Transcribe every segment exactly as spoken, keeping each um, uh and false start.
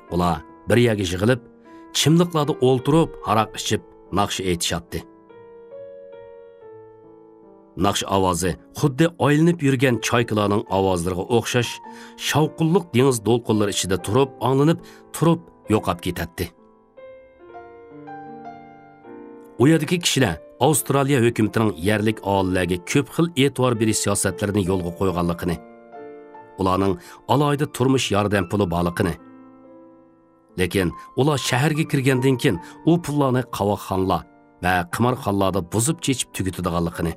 Ular bir yerga yig'ilib, chimliqlarda o'ltirib, aroq ichib, naqsh aytishatdi. Naqsh ovozi xuddi aylanib yurgan choykalarning ovozlariga o'xshash, shavqinliq dengiz to'lqinlari ichida turib, anglanib, turib yo'qab ketadi. U yerdagi kishilar Avstraliya hukumatining yerlik aholilarga ko'p xil e'tibor berish siyosatlarini yo'lga qo'yganligini, ularning alohida turmush yordam puli borligini, lekin ular shaharga kirgandan keyin u pullarni qavoqxonlar va qimorxonlarda buzib chechib tugatadiganligini,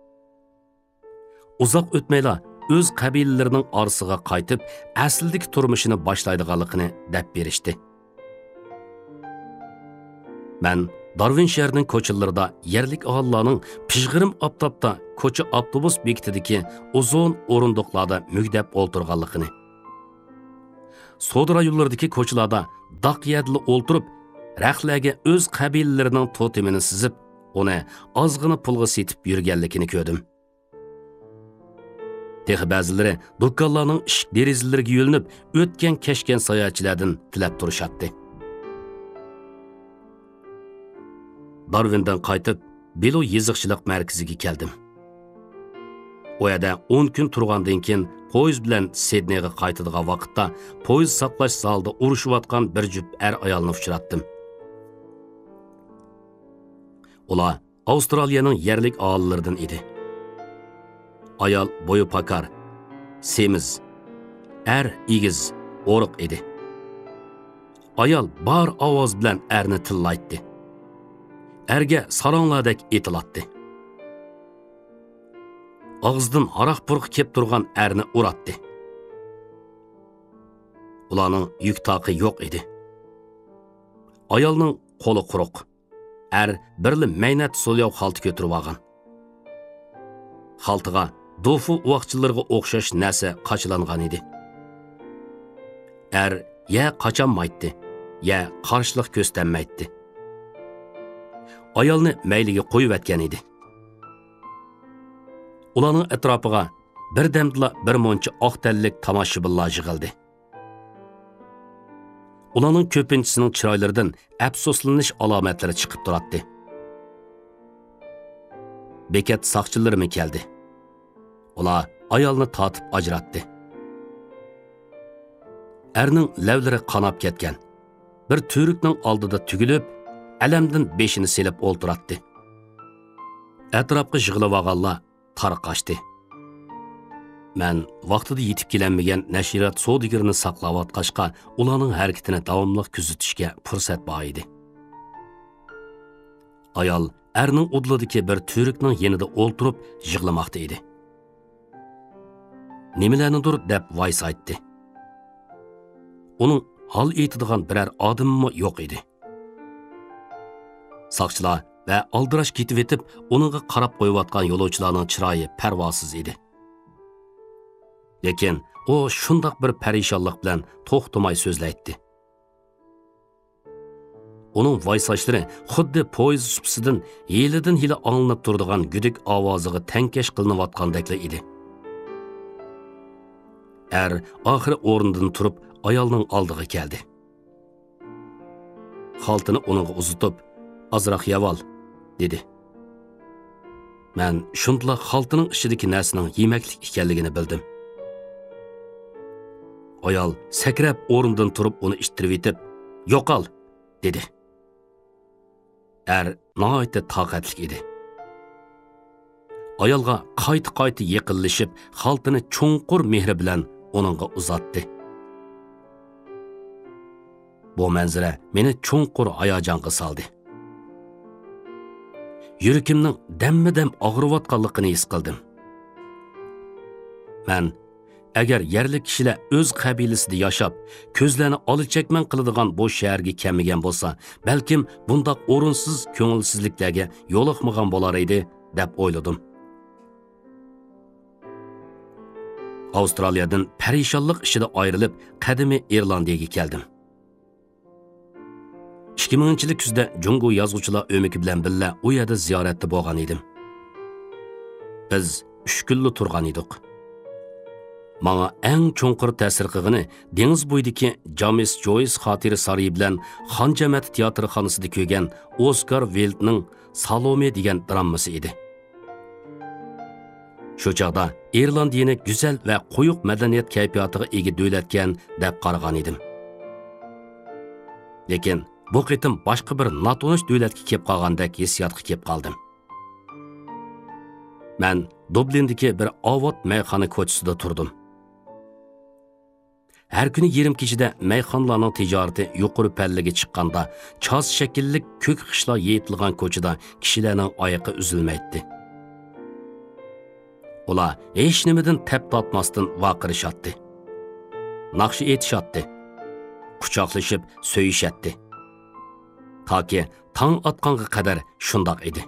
uzoq o'tmayla o'z qabilalarining orasiga qaytib, asldagi turmushini boshlaydiganligini deb berishdi. Men Darwin shahrining ko'chalarida yerlik aholining pishg'irim oftobda ko'cha avtobus bekitidagi uzun o'rindiqlarda mugdab o'ltirganligini, savdo rayonlaridagi ko'chalarda daq yadli o'ltirib, rahlarga o'z qabilalarining totemini sizib, uni ozg'ina pulga setib yurganligini ko'rdim. Texi ba'zilari do'konlarning eshik derazalariga yo'linib, o'tgan kashgan sayohatchilardan tilab turishatdi. Darwindan qaytib, Belo yeziqchilik markaziga keldim. O yerda o'n kun turgandan keyin poyezd bilan Sidneyga qaytadigan vaqtda poyezd saqlash zalida urushayotgan bir juft er ayolni uchratdim. Ular Avstraliyaning yerlik aholilaridan edi. Ayol bo'yi pakar, semiz, er egiz, o'riq edi. Ayol bar ovoz bilan erni tillaydi. Erga saronglardek etilatdi. Og'izdan aroq purq kep turgan erni uratdi. Ularning yuk taqi yo'q edi. Ayolning qo'li quruq. Er birli maynat so'lyav xalta ko'tirib olgan. Xaltiga dofu uvoqchilarga o'xshash narsa qachilangan edi. Er ya qachanmaydi, ya qarshilik ko'rsatanmaydi. Ayolni mayliga qo'yib etgan edi. Ularning atrofiga bir damdla bir muncha oq tanlik tomoshabinlar yig'ildi. Ularning ko'pinchisining chiroylaridan afsuslanish alomatlari chiqib turardi. Bekat soqchilarimi keldi. Ular ayolni tortib ajratdi. Erning lavlari qonab ketgan. Bir to'rikning oldida tugilib, alamdan beshini selib o'ltiratdi. Atrofga yig'ilib olganlar tarqashdi. Men vaqtida yetib kelanmagan nashirat savdogarini saqlayotqachqa ularning harakatini davomli kuzatishga fursat bor edi. Ayol erning udladagi bir to'rikning yanida o'ltirib yig'lamoqda edi. Nimalarnidir deb voys aytdi. Uning hal aytadigan biror odammi yo'q edi. Saqchilar va aldirash ketib etib, uningga qarab qo'yayotgan yo'lovchilarning chiroyi parvosiz edi. Lekin u shundoq bir parishonlik bilan to'xtamay so'zlaydi. Uning voysashlari xuddi poyezd supsidan yelidan hili anglanib turadigan gudik ovoziga tankash qilinayotgandek edi. Er oxiri o'rnidan turib ayolning oldiga keldi. Xaltini uningga uzatib, azroq yaval, dedi. Men shundla xaltining ichidagi narsaning yemaklik ekanligini bildim. Ayol sakrab o'rnidan turib uni ishtirib etib, "Yo'qol", dedi. Er nihoyatda taqatli edi. Ayolga qayta-qayta yiqilishib, xaltini cho'nqur mehri bilan uningga uzatdi. Bu manzara meni cho'nqur hayajonga soldi. Yuragimning damma-dam og'riyotganligini his qildim. Men agar yerlik kishilar o'z qabilasida yashab, ko'zlarini olichakman qiladigan bu shaharga kelmagan bo'lsa, balkim bundoq o'rinsiz ko'ngilsizliklarga yo'liqmagan bo'lar edi, deb o'yladim. Avstraliyadan parishonlik ishida ayrilib, qadimiy Irlandiyaga keldim. ikki minginchi yil kuzda Jungo yozuvchilar o'miki bilan birga u yerda ziyoratda bo'lgan edim. Biz uch kunlik turgan edik. Маңа әң чоңқыр тәсір қылғаны Деңіз бойдaki Джамес Джойс xatiri sarayı bilan Xan Jamiyati teatrxonasida ko'rgan Oskar Wilde'ning Salome degan dramasi edi. Shu chaqda Irlandiyani go'zal va qo'yiq madaniyat kayfiyatiga ega davlatgan deb qaragan edim. Lekin bu qitim boshqa bir notanish davlatga kelib qolgandek hissiyotga kelib qoldim. Men Dublindagi bir avod mayxona ko'chasida turdim. Her kuni yerim kechida mayxonalarning tijorati yuqori pallaga chiqqanda, chos shaklli ko'k qishloq yetilgan ko'chada kishilarning oyoqi uzilmaydi. Ular hech nimadan tap tortmasdan vaqirishadi. Naqshi aytishatdi. Quchoqlashib so'yishatdi. Toki tong otqanga qadar shundoq edi.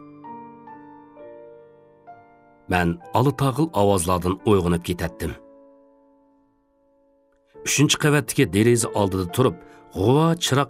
Men alitog'il ovozlardan uyg'onib ketatdim. Üçüncü qavatdagi deraza oldida turib, g'uva chiroq